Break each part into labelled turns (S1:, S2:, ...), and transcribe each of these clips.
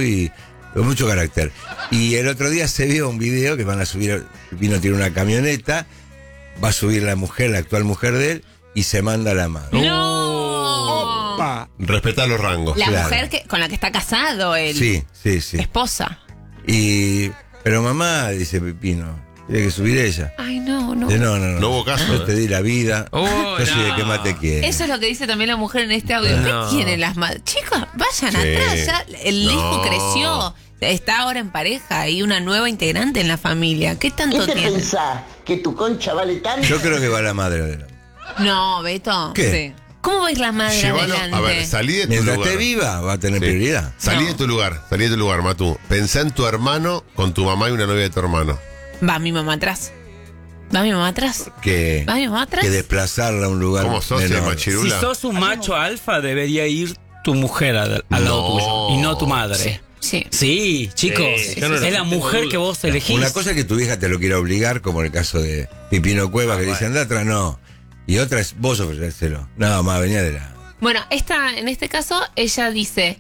S1: con mucho carácter. Y el otro día se vio un video que van a subir, Pipino tiene una camioneta, va a subir la mujer, la actual mujer de él, y se manda a la madre.
S2: ¡No!
S1: Opa.
S3: Respetar los rangos.
S2: La
S1: Claro.
S2: mujer con la que está casado él.
S1: Sí.
S2: Esposa.
S1: Pero mamá, dice Pipino, tiene que subir ella.
S2: Ay, no.
S1: Dice, no.
S3: No hubo caso,
S1: Yo te di la vida.
S4: Oh,
S1: yo soy el
S4: no.
S1: que más te quiere.
S2: Eso es lo que dice también la mujer en este audio.
S4: No.
S2: ¿Qué tienen las madres? Chicos, vayan
S3: Sí.
S2: atrás. Ya el
S3: No.
S2: hijo creció. Está ahora en pareja y una nueva integrante en la familia. ¿Qué
S5: ¿Qué
S2: tanto
S5: te
S2: tiene?
S5: pensás? ¿Que tu concha vale tanto?
S1: Yo creo que va la madre adelante.
S2: No, Beto.
S1: ¿Qué?
S2: Sí. ¿Cómo va a ir la madre
S3: Llévalo,
S2: adelante?
S3: a ver, salí de tu
S1: Mientras
S3: lugar.
S1: esté viva, va a tener
S3: Sí.
S1: prioridad.
S3: Salí
S2: No.
S3: de tu lugar, Matú. Pensá en tu hermano con tu mamá y una novia de tu hermano.
S2: Va mi mamá atrás. ¿Va mi mamá atrás?
S1: Que,
S2: ¿Va mi mamá atrás?
S1: que desplazarla a un lugar
S3: ¿Cómo sos el
S1: menor.
S4: Si
S3: machirula?
S4: sos un macho alfa, debería ir tu mujer al lado
S3: No.
S4: tuyo y no tu madre.
S2: Sí.
S4: Sí, chicos,
S6: yo no
S4: es
S6: lo
S4: la
S6: tengo
S4: mujer
S6: duda.
S4: que vos elegís.
S1: Una cosa es que tu vieja te lo quiera obligar, como en el caso de Pipino Cueva, que dice anda atrás, no. Y otra es vos ofrecérselo. No, más venía de la...
S2: Bueno, en este caso, ella dice,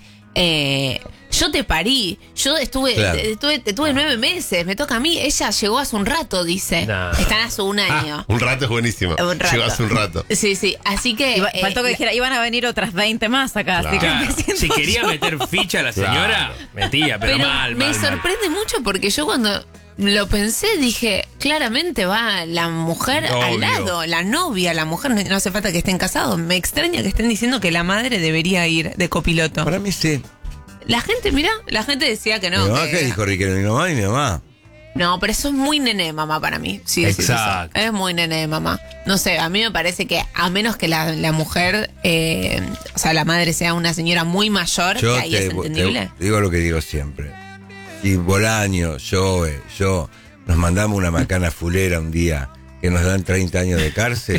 S2: yo te parí, yo
S1: Claro.
S2: te tuve 9 meses, me toca a mí. Ella llegó hace un rato, dice.
S6: No.
S2: Están hace un año.
S3: Un rato es buenísimo.
S2: Un rato.
S3: Llegó hace un rato.
S2: Sí, así que...
S7: Faltó que dijera, iban a venir otras 20 más acá. Así que
S6: Claro.
S7: me siento
S6: Si quería meter ficha a la señora, metía, pero mal,
S2: me
S6: mal.
S2: sorprende mucho porque yo cuando lo pensé dije, claramente va la mujer al
S6: Obvio.
S2: lado, la novia, la mujer, no hace falta que estén casados. Me extraña que estén diciendo que la madre debería ir de copiloto.
S1: Para mí sí.
S2: La gente, mira, la gente decía que no.
S1: mi mamá,
S2: que-
S1: ¿qué dijo Riquelme? Mi mamá y mi mamá.
S2: No, pero eso es muy nene de mamá para mí. Sí, sí,
S6: Exacto.
S2: sí, es muy nene de mamá. No sé, a mí me parece que a menos que la mujer, o sea, la madre sea una señora muy mayor, que ahí es entendible.
S1: te digo lo que digo siempre. Si Bolaño, yo nos mandamos una macana fulera un día que nos dan 30 años de cárcel,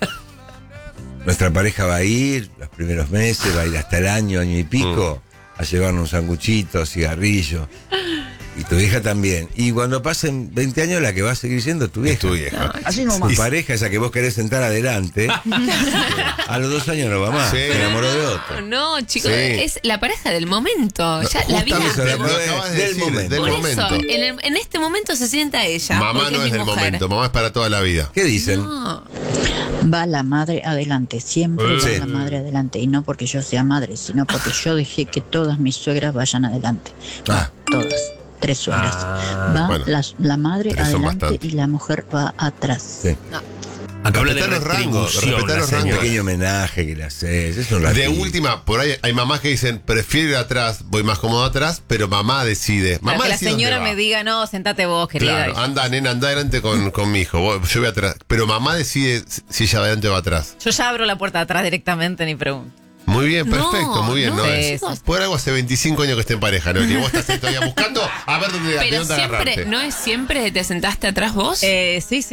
S1: nuestra pareja va a ir los primeros meses, va a ir hasta el año y pico, a llevarnos un sanguchito, cigarrillo. Y tu hija también. Y cuando pasen 20 años, la que va a seguir siendo tu vieja.
S3: Tu vieja.
S5: Así
S1: Tu
S5: nomás.
S1: pareja, esa que vos querés sentar adelante, a los 2 años no va más.
S3: Sí.
S1: Se enamoró de otro.
S2: No, chicos,
S3: Sí.
S2: es la pareja del momento. Ya, la vida.
S3: Justamente,
S1: Lo
S3: lo acabas de
S1: del
S3: decir,
S1: momento.
S3: del
S2: Por
S3: momento.
S2: eso, en este momento se sienta ella.
S3: Mamá
S2: porque
S3: no es
S2: mi
S3: del
S2: mujer.
S3: momento, mamá es para toda la vida.
S1: ¿Qué dicen?
S2: No.
S8: Va la madre adelante, siempre
S1: Sí.
S8: va la madre adelante. Y no porque yo sea madre, sino porque yo dejé que todas mis suegras vayan adelante.
S1: Ah.
S8: Todas, 3 suegras. Va
S3: bueno.
S8: la madre
S3: Pero son
S8: adelante
S3: bastantes.
S8: y la mujer va atrás.
S1: Sí.
S6: Acá habla de
S3: Respetar los rangos,
S6: retribución,
S3: respetar
S6: la
S3: los
S1: Un
S3: rangos.
S1: pequeño homenaje que le haces. Es un
S3: De
S1: ratito.
S3: última, por ahí hay mamás que dicen, prefiero ir atrás, voy más cómodo atrás, pero mamá decide.
S7: Para
S3: Mamá
S7: que la
S3: decide
S7: señora
S3: dónde va.
S7: me diga, no, sentate vos, querida.
S3: Claro, anda, nena, anda adelante con mi hijo. Yo voy atrás. Pero mamá decide si ella va adelante o va atrás.
S7: Yo ya abro la puerta de atrás directamente, ni pregunto.
S3: Muy bien,
S2: No,
S3: perfecto, muy bien.
S2: no,
S3: ¿no?
S2: chicos.
S3: Por algo hace 25 años que esté en pareja, ¿no? Y vos estás ahí todavía buscando a ver de
S2: Pero
S3: dónde
S2: siempre,
S3: agarrarte.
S2: ¿no es siempre te sentaste atrás vos?
S7: Sí.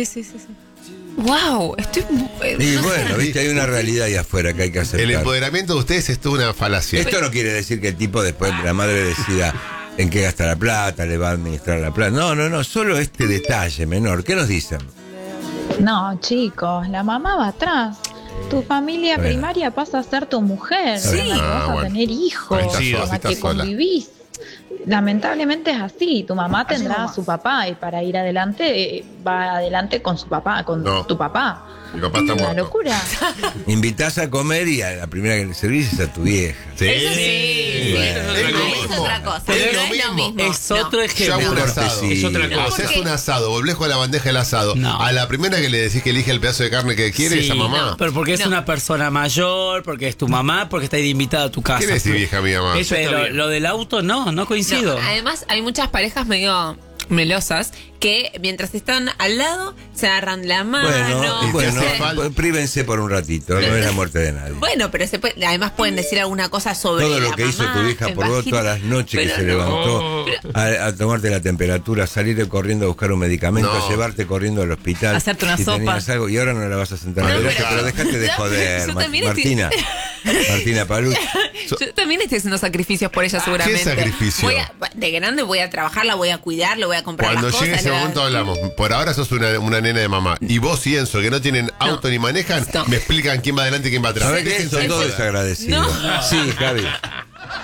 S2: Wow, estoy...
S1: Y
S2: no sé.
S1: bueno, viste, hay una realidad ahí afuera que hay que aceptar.
S3: El empoderamiento de ustedes es toda una falacia.
S1: Esto no quiere decir que el tipo después la madre decida en qué gasta la plata, le va a administrar la plata. No, solo este detalle menor. ¿Qué nos dicen?
S9: No, chicos, la mamá va atrás. Tu familia
S1: Bueno.
S9: primaria pasa a ser tu mujer,
S1: Sí.
S9: con la que vas a
S3: bueno.
S9: tener hijos,
S3: Ahí está
S9: con
S3: sola,
S9: la
S3: está
S9: que
S3: sola.
S9: convivís. Lamentablemente es así. Tu mamá tendrá a
S5: nomás.
S9: su papá y para ir adelante va adelante con su papá, con
S3: No.
S9: tu papá.
S3: Mi papá está
S9: Una
S3: muerto.
S9: locura.
S1: Invitás a comer y a la primera que le servís es a tu vieja.
S3: Sí.
S2: Eso sí.
S1: Bueno.
S3: Es lo
S2: Ahí es
S3: mismo.
S2: otra cosa.
S3: Es
S2: Pero
S3: lo
S2: no es lo
S3: mismo.
S2: mismo.
S4: Es otro
S2: No.
S3: Yo hago
S4: ejemplo.
S3: un asado.
S1: Cortesía.
S6: Es otra cosa.
S3: Haces
S2: porque-
S3: un asado, volvés con la bandeja del asado.
S4: No.
S3: A la primera que le decís que elige el pedazo de carne que quiere
S4: Sí,
S3: es a mamá.
S2: no.
S4: Pero porque es
S2: No.
S4: una persona mayor, porque es tu mamá, porque está ahí de invitada a tu casa.
S3: ¿Quién es tu vieja, mi mamá?
S6: Eso está
S4: Pero
S6: bien.
S4: lo del auto no coincido.
S2: No, además, hay muchas parejas medio melosas que mientras están al lado se agarran la mano.
S1: Bueno,
S3: hace falta.
S1: prívense por un ratito, no es la muerte de nadie.
S2: Bueno, pero además pueden decir alguna cosa sobre
S1: Todo lo
S2: la
S1: que hizo
S2: mamá,
S1: tu hija
S2: en
S1: por vos
S2: bajito.
S1: todas las noches que
S2: Pero
S1: se
S2: no.
S1: levantó a tomarte la temperatura, salir corriendo a buscar un medicamento,
S3: No.
S1: llevarte corriendo al hospital.
S7: Hacerte una
S1: si
S7: sopa.
S1: tenías algo, y ahora no la vas a sentar
S2: No,
S1: adelante,
S2: pero-
S1: pero dejate de
S2: No,
S1: joder,
S2: yo también estoy-
S1: Martina. Martina Paluch.
S2: Yo también estoy haciendo sacrificios por ella seguramente.
S3: sacrificio?
S2: De grande voy a trabajar, la voy a cuidar, le voy a comprar
S3: Cuando
S2: las cosas.
S3: llegue ese
S2: le voy a-
S3: momento hablamos. Por ahora sos una nena de mamá. Y vos y Enzo, que no tienen auto ni manejan,
S2: No.
S3: me explican quién va adelante y quién va atrás.
S1: ¿Sabés qué?
S3: Déjense
S1: Son
S3: de
S1: todos
S3: joder.
S1: desagradecidos.
S2: No.
S1: Sí, Javi.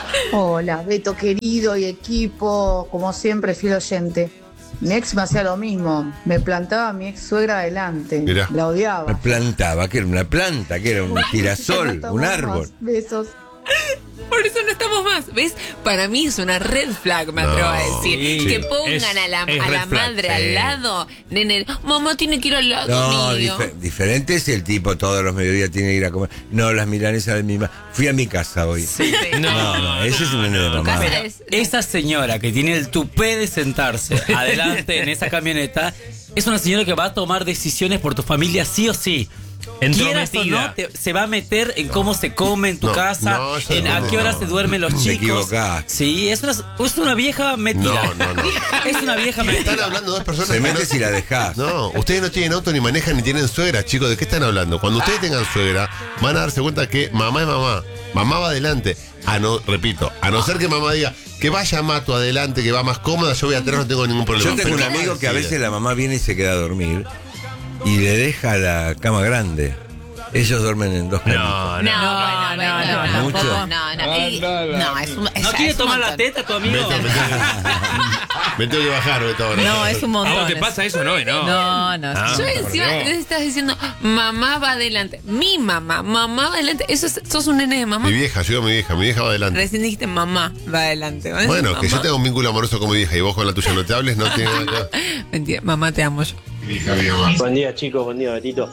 S9: Hola, Beto querido y equipo, como siempre, fiel oyente. Mi ex me hacía lo mismo, me plantaba a mi ex suegra adelante,
S3: Mirá.
S9: la odiaba.
S1: Me plantaba, que era una planta, que era un girasol, un árbol.
S9: Besos.
S2: Por eso no estamos más. ¿Ves? Para mí es una red flag, me atrevo a decir.
S4: sí.
S2: Que pongan a la
S6: red flag,
S2: madre
S6: sí.
S2: al lado. Nene, mamá tiene que ir al lado
S1: No,
S2: mío.
S1: diferente es el tipo, todos los mediodías tiene que ir a comer. No, las milanesas de mi mamá. Fui a mi casa hoy.
S2: Sí.
S1: No, ese es un nene de
S2: Tu
S1: mamá.
S2: casa es-
S4: Esa señora que tiene el tupé de sentarse adelante en esa camioneta es una señora que va a tomar decisiones por tu familia sí o sí. Quieras o no, se va a meter en cómo se come en tu casa,
S3: eso
S4: en
S3: no,
S4: a qué hora
S3: no.
S4: se duermen los
S1: Te
S4: chicos.
S1: equivocaste.
S4: Sí, es una vieja metida.
S3: No.
S4: Es una vieja metida.
S3: Están hablando dos personas
S1: Se
S3: que
S1: mete si la dejás.
S3: No, ustedes no tienen auto ni manejan ni tienen suegra, chicos. ¿De qué están hablando? Cuando ustedes tengan suegra, van a darse cuenta que mamá es mamá. Mamá va adelante. Repito, a no ser que mamá diga que vaya Mato adelante, que va más cómoda, yo voy atrás, no tengo ningún problema.
S1: Yo tengo
S3: Pero
S1: un
S3: mamá
S1: amigo que a
S3: decide.
S1: veces la mamá viene y se queda a dormir y le deja la cama grande. Ellos duermen en dos camitas.
S2: No,
S7: no,
S1: mucho.
S2: No, es un
S4: ¿No
S2: es
S4: quiere
S2: un
S4: tomar la
S2: montón.
S4: teta tu amigo?
S3: Me tengo que bajar, Beto, ahora.
S7: No, es un
S6: ¿A
S7: montón.
S6: vos te pasa eso, no?
S7: No.
S2: Yo encima
S6: por Dios.
S2: te estás diciendo, mamá va adelante. Mi mamá va adelante. Sos un nene de mamá.
S3: Mi vieja, yo digo mi vieja va adelante.
S2: Recién dijiste mamá va adelante. ¿Vas a
S3: Bueno,
S2: decir
S3: que yo
S2: mamá?
S3: tenga un vínculo amoroso con mi vieja y vos con la tuya no te hables, no tiene nada que ver.
S2: Mentira, mamá te amo yo.
S10: Buen día, chicos, buen día, Betito.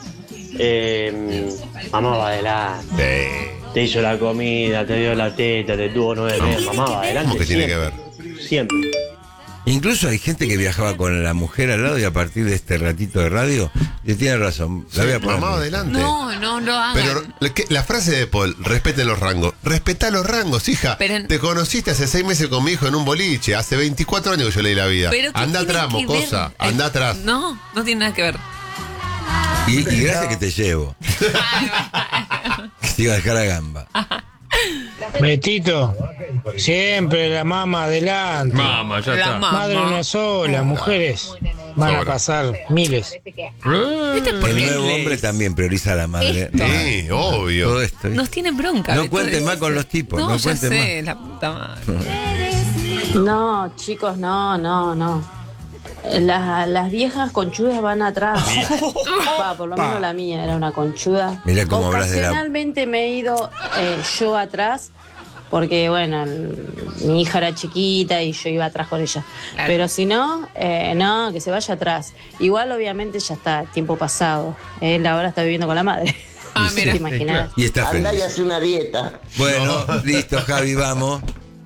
S10: Mamá va adelante. Te hizo la comida, te dio la teta, te tuvo 9 meses. Mamá va adelante.
S3: ¿Cómo que tiene que ver?
S10: Siempre.
S1: Incluso hay gente que viajaba con la mujer al lado y a partir de este ratito de radio, y tiene razón. La voy a poner.
S3: Mamá va adelante.
S2: No lo hagan.
S3: Pero la frase de Paul, respeten los rangos. Respetá los rangos, hija.
S2: Pero-
S3: Te conociste hace 6 meses con mi hijo en un boliche. Hace 24 años que yo leí la vida.
S2: Pero ¿qué
S3: Anda
S2: tiene
S3: atrás,
S2: que
S3: mocosa.
S2: ver?
S3: Anda atrás.
S2: No tiene nada que ver.
S1: Y gracias que te llevo. Que te iba a dejar la gamba.
S11: Betito, siempre la mamá adelante.
S6: Mamá, ya
S2: La
S6: está.
S2: mamá.
S11: Madre una sola, mujeres van a pasar miles.
S1: El nuevo hombre también prioriza a la madre.
S3: Sí, obvio.
S1: Todo esto.
S2: Nos tienen bronca.
S1: No
S2: Beto,
S1: cuenten
S2: decís.
S1: más con los tipos. No
S2: ya
S1: cuenten
S2: sé, la puta madre.
S12: No, chicos, no. Las viejas conchudas van atrás. Por lo menos la mía era una conchuda.
S1: Mirá cómo hablas de la-
S12: Ocasionalmente me he ido yo atrás porque, bueno, mi hija era chiquita y yo iba atrás con ella.
S2: Claro.
S12: Pero si no, no, que se vaya atrás. Igual, obviamente, ya está, tiempo pasado. Él ahora está viviendo con la madre.
S2: Ah, mira.
S12: ¿Te imaginas?
S1: Y está
S5: Andá y
S1: feliz.
S5: hace una dieta.
S1: Bueno, listo, Javi, vamos.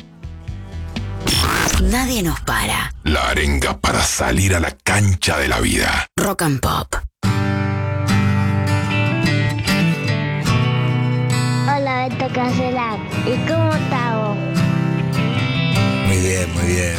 S13: Nadie nos para.
S14: La arenga para salir a la cancha de la vida.
S13: Rock and Pop.
S15: Hola, Beto Cancela. ¿Y cómo estás vos?
S1: Muy bien, muy bien.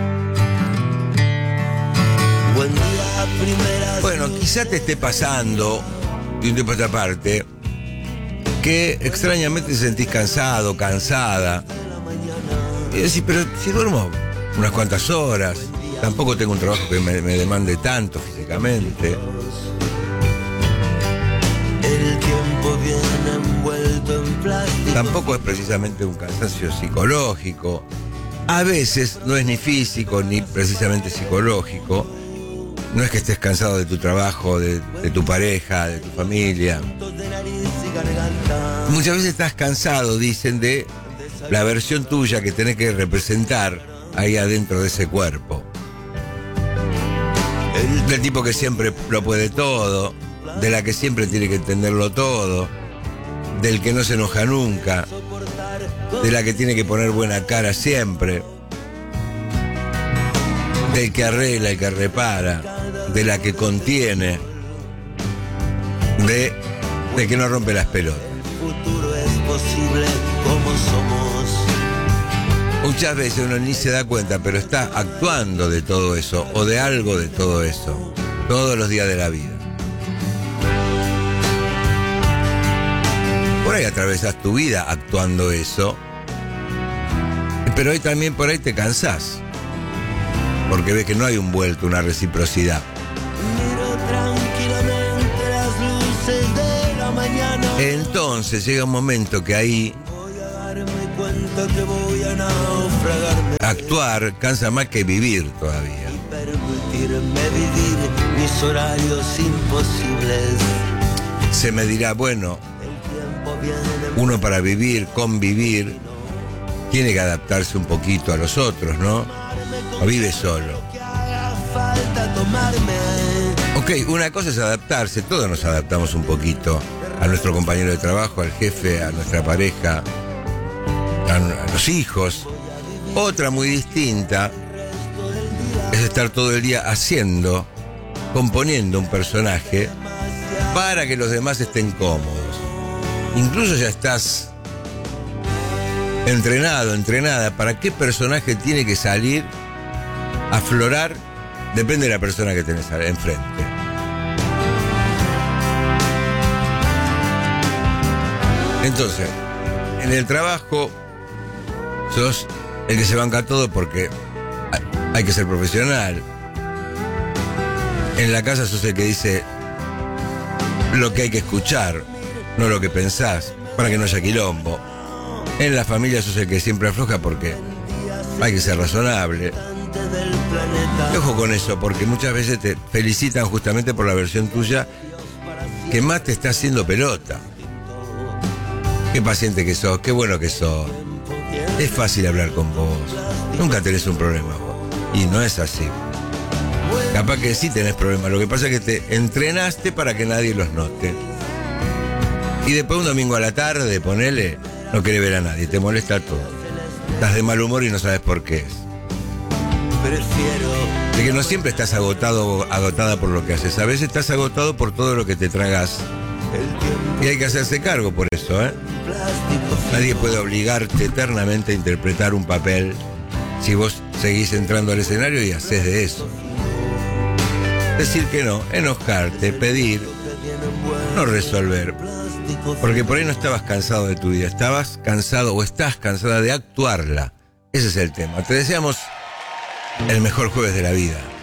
S1: Bueno, quizá te esté pasando, de un tiempo a esta parte, que extrañamente te sentís cansado, cansada. Y decís, pero si duermo unas cuantas horas, tampoco tengo un trabajo que me demande tanto físicamente.
S16: El tiempo viene envuelto en plástico.
S1: Tampoco es precisamente un cansancio psicológico. A veces no es ni físico ni precisamente psicológico. No es que estés cansado de tu trabajo, de tu pareja, de tu familia. Muchas veces estás cansado, dicen, de la versión tuya que tenés que representar ahí adentro de ese cuerpo. Del tipo que siempre lo puede todo, de la que siempre tiene que entenderlo todo, del que no se enoja nunca, de la que tiene que poner buena cara siempre, del que arregla y que repara, de la que contiene, de que no rompe las pelotas.
S16: El futuro es posible como somos.
S1: Muchas veces uno ni se da cuenta, pero está actuando de todo eso, o de algo de todo eso, todos los días de la vida. Por ahí atravesás tu vida actuando eso, pero hoy también por ahí te cansás, porque ves que no hay un vuelto, una reciprocidad.
S16: Miro tranquilamente las luces de la mañana.
S1: Entonces llega un momento que ahí
S16: Voy a darme cuenta cuenta que voy a naufragarme.
S1: Actuar cansa más que vivir todavía.
S16: Y permitirme vivir mis horarios imposibles.
S1: Se me dirá, bueno, uno para vivir, convivir, tiene que adaptarse un poquito a los otros, ¿no? O vive solo. Ok, una cosa es adaptarse, todos nos adaptamos un poquito a nuestro compañero de trabajo, al jefe, a nuestra pareja, a los hijos. Otra muy distinta es estar todo el día haciendo, componiendo un personaje para que los demás estén cómodos. Incluso ya estás entrenado, entrenada para qué personaje tiene que salir a aflorar, depende de la persona que tenés enfrente. Entonces, en el trabajo sos el que se banca todo porque hay que ser profesional. En la casa sos el que dice lo que hay que escuchar, no lo que pensás, para que no haya quilombo. En la familia sos el que siempre afloja porque hay que ser razonable. Y ojo con eso, porque muchas veces te felicitan justamente por la versión tuya que más te está haciendo pelota. Qué paciente que sos, qué bueno que sos. Es fácil hablar con vos. Nunca tenés un problema vos. Y no es así. Capaz que sí tenés problemas. Lo que pasa es que te entrenaste para que nadie los note. Y después un domingo a la tarde, ponele, no querés ver a nadie, te molesta todo. Estás de mal humor y no sabes por qué es. De que no siempre estás agotado o agotada por lo que haces. A veces estás agotado por todo lo que te tragas. Y hay que hacerse cargo por eso, ¿eh? Nadie puede obligarte eternamente a interpretar un papel si vos seguís entrando al escenario y haces de eso. Decir que no, enojarte, pedir, no resolver. Porque por ahí no estabas cansado de tu vida, estabas cansado o estás cansada de actuarla. Ese es el tema. Te deseamos el mejor jueves de la vida.